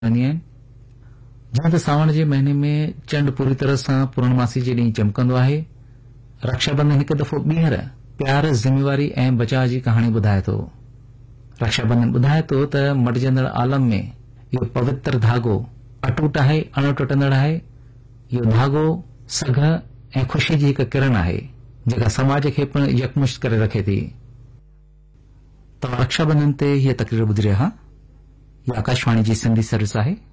जहां त सावण जे महीने में चंड पूरी तरह सां पूर्णमासी जे ॾींहुं चमकंदो आहे। रक्षाबंधन हिकु दफ़ो ॿीहर प्यार, ज़िम्मेवारी ऐं बचाव जी कहाणी ॿुधाए थो। रक्षाबंधन ॿुधाए थो त मटिजंदड़ आलम में इहो पवित्र धागो अटूट आहे, अणटुटंदड़ आहे। इहो धागो सघ ऐं ख़ुशी जी हिकु किरण आहे जेका समाज खे पिणु यकमुश्त करे रखे थी। तव्हां रक्षाबंधन ते हीअ तकरीर ॿुधी रहिया। इहा आकाशवाणी जी सिंधी सर्विस आहे।